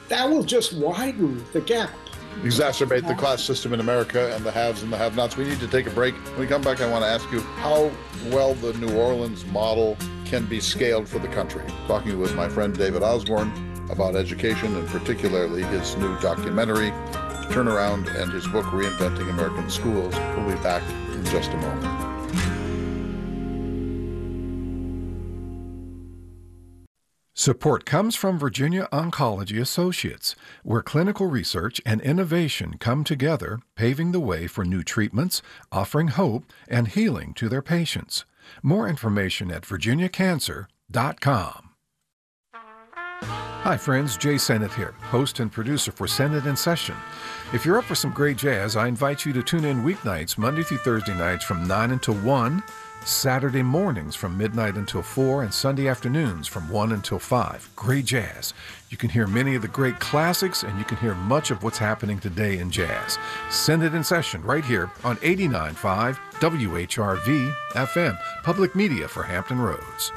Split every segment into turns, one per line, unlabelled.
that will just widen the gap.
Exacerbate the class system in America and the haves and the have-nots. We need to take a break. When we come back, I want to ask you how well the New Orleans model can be scaled for the country. Talking with my friend David Osborne about education and particularly his new documentary, Turnaround, and his book, Reinventing American Schools. We'll be back in just a moment.
Support comes from Virginia Oncology Associates, where clinical research and innovation come together, paving the way for new treatments, offering hope and healing to their patients. More information at virginiacancer.com. Hi friends, Jay Sennett here, host and producer for Sennett in Session. If you're up for some great jazz, I invite you to tune in weeknights, Monday through Thursday nights from 9 until 1, Saturday mornings from midnight until 4, and Sunday afternoons from 1 until 5. Great jazz. You can hear many of the great classics, and you can hear much of what's happening today in jazz. Send it in session right here on 89.5 WHRV FM, public media for Hampton Roads.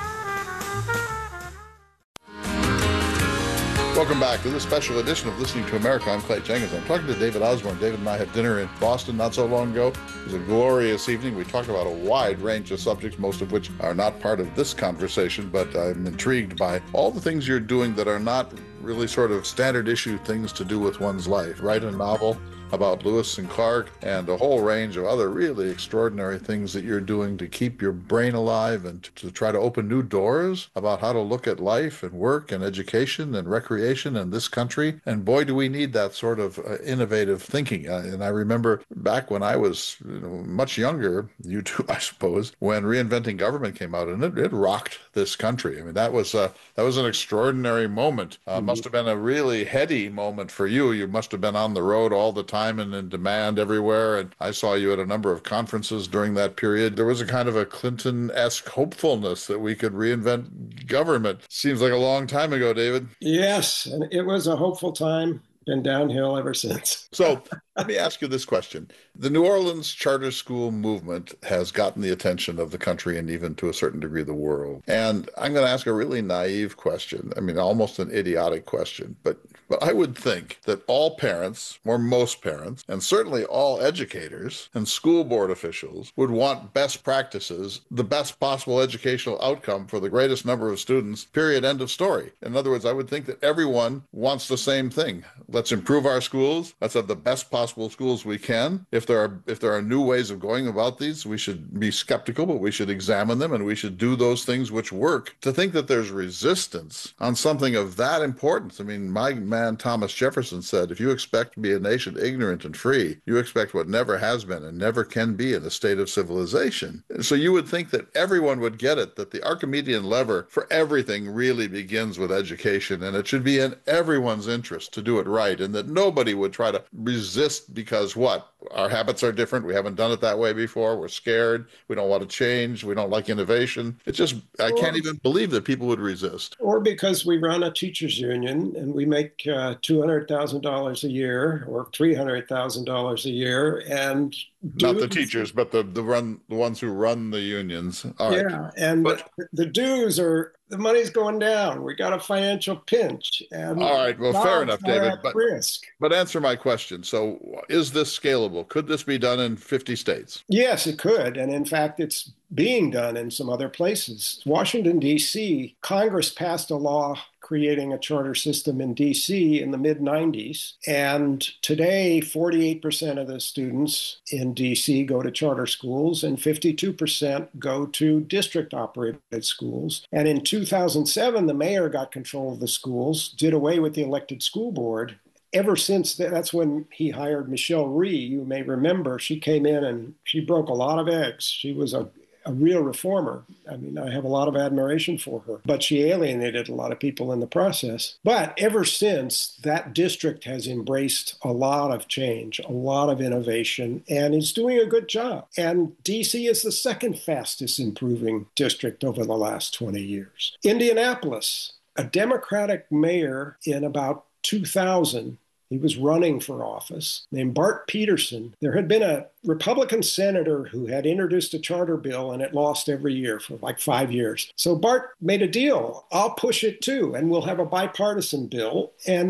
Welcome back to this special edition of Listening to America. I'm Clay Jenkins. I'm talking to David Osborne. David and I had dinner in Boston not so long ago. It was a glorious evening. We talked about a wide range of subjects, most of which are not part of this conversation, but I'm intrigued by all the things you're doing that are not really sort of standard issue things to do with one's life. Write a novel about Lewis and Clark and a whole range of other really extraordinary things that you're doing to keep your brain alive and to try to open new doors about how to look at life and work and education and recreation in this country. And boy, do we need that sort of innovative thinking. And I remember back when I was much younger, you too, I suppose, when Reinventing Government came out, and it rocked this country. I mean, that was an extraordinary moment. Must have been a really heady moment for you. You must have been on the road all the time and in demand everywhere. And I saw you at a number of conferences during that period. There was a kind of a Clinton-esque hopefulness that we could reinvent government. Seems like a long time ago, David.
Yes, and it was a hopeful time. Been downhill ever since.
So let me ask you this question. The New Orleans charter school movement has gotten the attention of the country and even to a certain degree the world. And I'm going to ask a really naive question. I mean, almost an idiotic question. But I would think that all parents, or most parents, and certainly all educators and school board officials would want best practices, the best possible educational outcome for the greatest number of students, period, end of story. In other words, I would think that everyone wants the same thing. Let's improve our schools. Let's have the best possible schools we can. If there are new ways of going about these, we should be skeptical, but we should examine them and we should do those things which work. To think that there's resistance on something of that importance. I mean, my man Thomas Jefferson said, if you expect to be a nation ignorant and free, you expect what never has been and never can be in a state of civilization. So you would think that everyone would get it, that the Archimedean lever for everything really begins with education, and it should be in everyone's interest to do it right, and that nobody would try to resist because what? Our habits are different. We haven't done it that way before. We're scared. We don't want to change. We don't like innovation. I can't even believe that people would resist.
Or because we run a teachers union and we make $200,000 a year or $300,000 a year, and
not the teachers, but the ones who run the unions. All right.
Yeah, and the dues are, the money's going down. We got a financial pinch. And
all right, well, fair enough, David.
But
answer my question. So is this scalable? Could this be done in 50 states?
Yes, it could. And in fact, it's being done in some other places. Washington, D.C., Congress passed a law creating a charter system in D.C. in the mid-90s. And today, 48% of the students in D.C. go to charter schools and 52% go to district-operated schools. And in 2007, the mayor got control of the schools, did away with the elected school board. Ever since that's when he hired Michelle Rhee. You may remember, she came in and she broke a lot of eggs. She was a real reformer. I mean, I have a lot of admiration for her, but she alienated a lot of people in the process. But ever since, that district has embraced a lot of change, a lot of innovation, and is doing a good job. And DC is the second fastest improving district over the last 20 years. Indianapolis, a Democratic mayor in about 2000, he was running for office, named Bart Peterson. There had been a Republican senator who had introduced a charter bill, and it lost every year for like 5 years. So Bart made a deal. I'll push it too, and we'll have a bipartisan bill. And